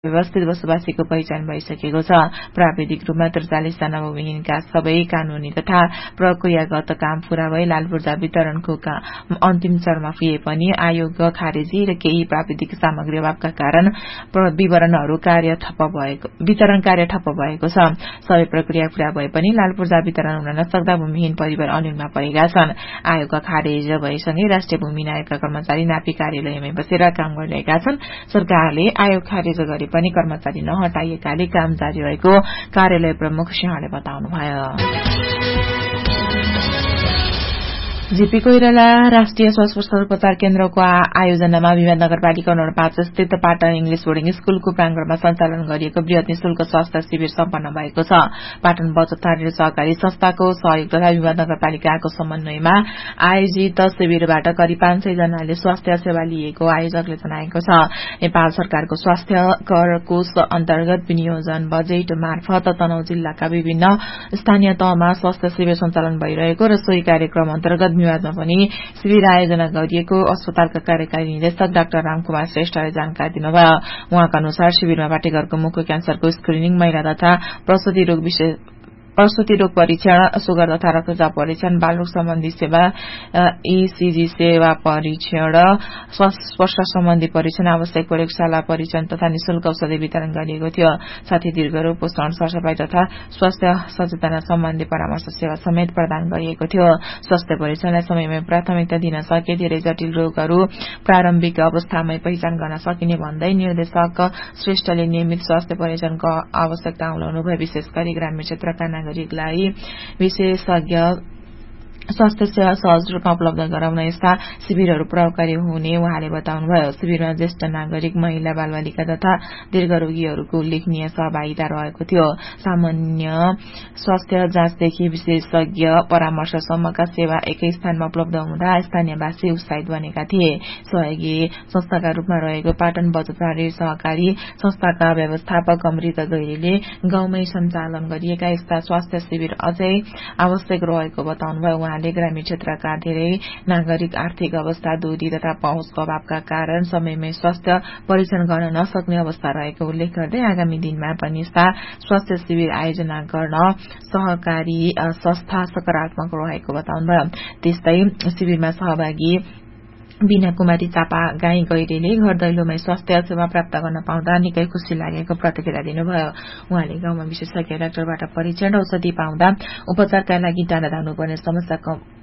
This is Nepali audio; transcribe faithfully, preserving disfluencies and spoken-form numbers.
व्यवस्थित बसोबासीको पहिचान भइसकेको छ। प्राविधिक रूपमा त्रिचालिस जना भूमिहीनका सबै कानूनी तथा प्रक्रियागत काम पूरा भई लाल पूर्जा वितरणको अन्तिम चरणमा पुगे पनि आयोग खारेजी र केही प्राविधिक सामग्री अभावका कारण विवरणहरू कार्य ठप्प भएको वितरण कार्य ठप्प भएको छ। सबै प्रक्रिया पूरा भए पनि लाल पूर्जा वितरण हुन नसक्दा भूमिहीन परिवार अन्यलमा परेका छन्। आयोगका खारेज भएसँगै राष्ट्रिय भूमि आयोगका कर्मचारी नापी कार्यालयमै बसेर काम गरिरहेका छन्। सरकारले आयोग खारेज गरे पनि कर्मचारी नहटाइएकाले काम जारी रहेको कार्यालय प्रमुख सिंहले बताउनुभयो। जीपी कोइराला राष्ट्रिय स्वास्थ्य उपचार केन्द्रको आयोजनामा विवाद नगरपालिका नम्बर पाँच स्थित पाटन इंग्लिश बोर्डिङ स्कूलको प्रांगणमा सञ्चालन गरिएको वृहत निशुल्क स्वास्थ्य शिविर सम्पन्न भएको छ। पाटन बचत ऋण सहकारी संस्थाको सहयोग तथा विवाद नगरपालिकाको समन्वयमा आयोजित शिविरबाट करिब पाँच सय जनाले स्वास्थ्य सेवा लिएको आयोजकले जनाएको छ। नेपाल सरकारको स्वास्थ्य कर कोष अन्तर्गत विनियोजन बजेट मार्फत तनहुँ जिल्लाका विभिन्न स्थानीय तहमा स्वास्थ्य शिविर सञ्चालन भइरहेको र सोही कार्यक्रम अन्तर्गत विवादमा पनि शिविर आयोजना गरिएको अस्पतालका कार्यकारी निर्देशक डाक्टर रामकुमार श्रेष्ठले जानकारी दिनुभयो। उहाँका अनुसार शिविरमा पाटेघरको मुख्य क्यान्सरको स्क्रिनिङ, महिला तथा प्रसुति रोग विशेष प्रसुति रोग परीक्षण, सुगर तथा रक्तचाप परीक्षण, बालरोग सम्बन्धी सेवा, ईसीजी सेवा परीक्षण, श्वास सम्बन्धी परीक्षण, आवश्यक प्रयोगशाला परीक्षण तथा निशुल्क औषधि वितरण गरिएको थियो। साथै दीर्घरोग, पोषण, सरसफाई तथा स्वास्थ्य सचेतना सम्बन्धी परामर्श सेवा समेत प्रदान गरिएको थियो। स्वास्थ्य परीक्षणलाई समयमै प्राथमिकता दिन सके धेरै जटिल रोगहरू प्रारम्भिक अवस्थामै पहिचान गर्न सकिने भन्दै निर्देशक श्रेष्ठले नियमित स्वास्थ्य परीक्षणको आवश्यकता औलाउनुभयो। विशेष गरी ग्रामीण क्षेत्रका नागरिकलाई विशेषज्ञ स्वास्थ्य सेवा सहज रूपमा उपलब्ध गराउन यस्ता शिविरहरू प्रभावकारी हुने उहाँले बताउनुभयो। शिविरमा ज्येष्ठ नागरिक, महिला, बालबालिका तथा दीर्घरोगीहरूको उल्लेखनीय सहभागिता रहेको थियो। सामान्य स्वास्थ्य जाँचदेखि विशेषज्ञ परामर्शसम्मका सेवा एकै स्थानमा उपलब्ध हुँदा स्थानीयवासी उत्साहित बनेका थिए। सहयोगी संस्थाका रूपमा रहेको पाटन बचत ऋण सहकारी संस्थाका व्यवस्थापक अमृत गैरीले गाउँमै सञ्चालन गरिएका यस्ता स्वास्थ्य शिविर अझै आवश्यक रहेको बताउनुभयो। उहाँले ग्रामीण क्षेत्रका धेरै नागरिक आर्थिक अवस्था, दूरी तथा पहुँचको अभावका कारण समयमै स्वास्थ्य परीक्षण गर्न नसक्ने अवस्था रहेको उल्लेख गर्दै आगामी दिनमा पनि यस्ता स्वास्थ्य शिविर आयोजना गर्न सहकारी संस्था सकारात्मक रहेको बताउनुभयो। त्यस्तै शिविरमा सहभागी बिना कुमारी चापा गाई गैरीले घर दैलोमै स्वास्थ्य सेवा प्राप्त गर्न पाउँदा निकै खुशी लागेको प्रतिक्रिया दिनुभयो। उहाँले गाउँमा विशेषज्ञ डाक्टरबाट परीक्षण औषधि पाउँदा उपचारका लागि टाढा धाउनुपर्ने समस्याको